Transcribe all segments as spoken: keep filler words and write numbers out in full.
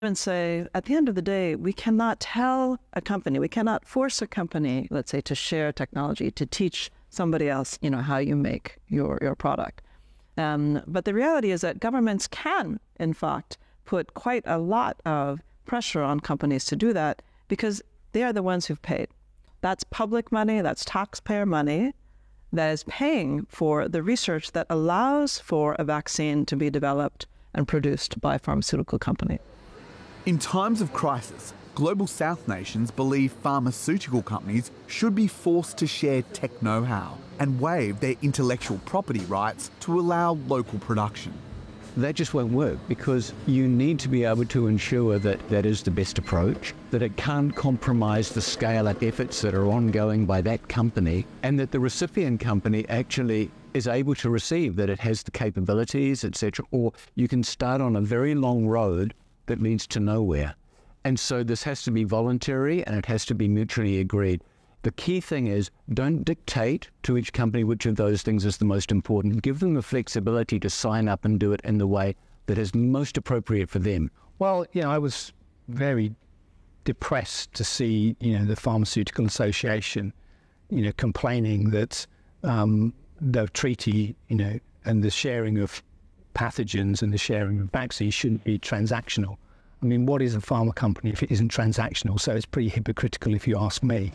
and say, at the end of the day, we cannot tell a company, we cannot force a company, let's say, to share technology, to teach somebody else, you know, how you make your, your product. Um, but the reality is that governments can, in fact, put quite a lot of pressure on companies to do that because they are the ones who've paid. That's public money, that's taxpayer money that is paying for the research that allows for a vaccine to be developed and produced by a pharmaceutical company. In times of crisis, Global South nations believe pharmaceutical companies should be forced to share tech know-how and waive their intellectual property rights to allow local production. That just won't work because you need to be able to ensure that that is the best approach, that it can't compromise the scale-up efforts that are ongoing by that company, and that the recipient company actually is able to receive, that it has the capabilities, et cetera, or you can start on a very long road that leads to nowhere. And so this has to be voluntary and it has to be mutually agreed. The key thing is don't dictate to each company which of those things is the most important. Give them the flexibility to sign up and do it in the way that is most appropriate for them. Well, you know, I was very depressed to see, you know, the Pharmaceutical Association, you know, complaining that um, the treaty, you know, and the sharing of pathogens and the sharing of vaccines shouldn't be transactional. I mean, what is a pharma company if it isn't transactional? So it's pretty hypocritical if you ask me.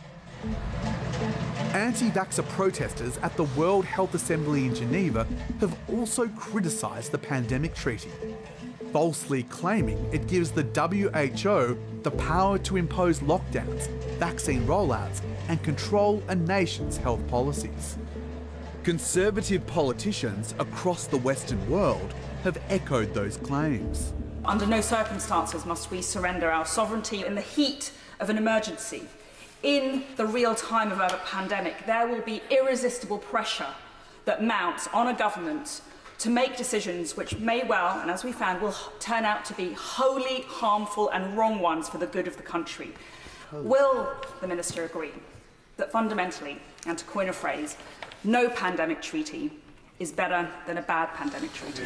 Anti-vaxxer protesters at the World Health Assembly in Geneva have also criticised the pandemic treaty, falsely claiming it gives the W H O the power to impose lockdowns, vaccine rollouts, and control a nation's health policies. Conservative politicians across the Western world have echoed those claims. Under no circumstances must we surrender our sovereignty in the heat of an emergency. In the real time of a pandemic, there will be irresistible pressure that mounts on a government to make decisions which may well, and as we found, will turn out to be wholly harmful and wrong ones for the good of the country. Will the Minister agree that fundamentally, and to coin a phrase, no pandemic treaty is better than a bad pandemic treaty?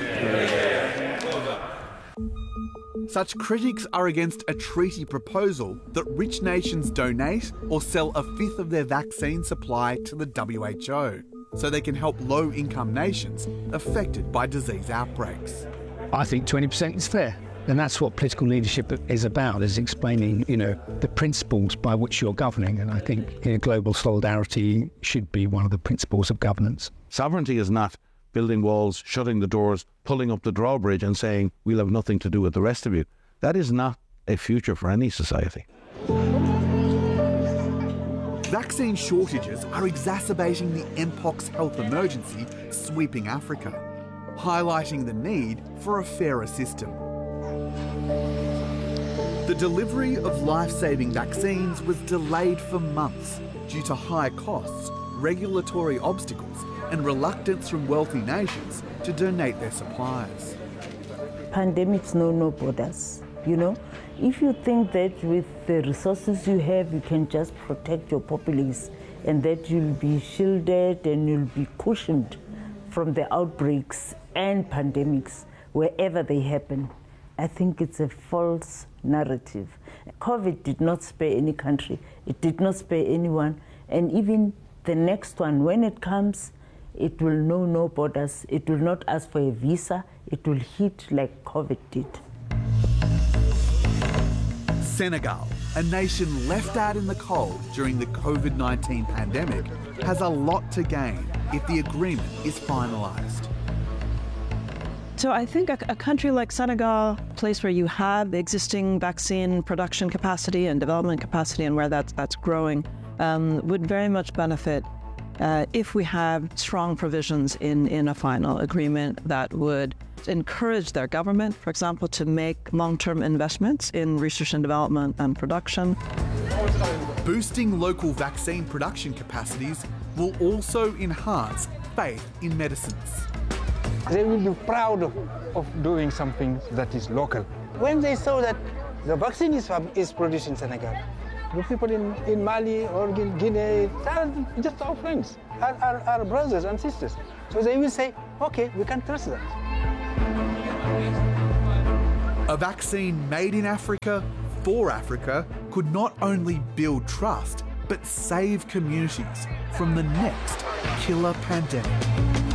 Such critics are against a treaty proposal that rich nations donate or sell a fifth of their vaccine supply to the W H O so they can help low-income nations affected by disease outbreaks. I think twenty percent is fair. And that's what political leadership is about, is explaining, you know, the principles by which you're governing. And I think, you know, global solidarity should be one of the principles of governance. Sovereignty is not building walls, shutting the doors, pulling up the drawbridge and saying, we'll have nothing to do with the rest of you. That is not a future for any society. Vaccine shortages are exacerbating the Mpox health emergency sweeping Africa, highlighting the need for a fairer system. The delivery of life-saving vaccines was delayed for months due to high costs, regulatory obstacles, and reluctance from wealthy nations to donate their supplies. Pandemics know no borders, you know. If you think that with the resources you have, you can just protect your populace and that you'll be shielded and you'll be cushioned from the outbreaks and pandemics wherever they happen, I think it's a false narrative. COVID did not spare any country. It did not spare anyone. And even the next one, when it comes, it will know no borders. It will not ask for a visa. It will hit like COVID did. Senegal, a nation left out in the cold during the COVID nineteen pandemic, has a lot to gain if the agreement is finalised. So I think a, a country like Senegal, a place where you have existing vaccine production capacity and development capacity and where that's, that's growing, um, would very much benefit uh, if we have strong provisions in, in a final agreement that would encourage their government, for example, to make long-term investments in research and development and production. Boosting local vaccine production capacities will also enhance faith in medicines. They will be proud of, of doing something that is local. When they saw that the vaccine is, is produced in Senegal, the people in, in Mali or Guinea are just our friends, our, our, our brothers and sisters. So they will say, okay, we can trust that. A vaccine made in Africa for Africa could not only build trust, but save communities from the next killer pandemic.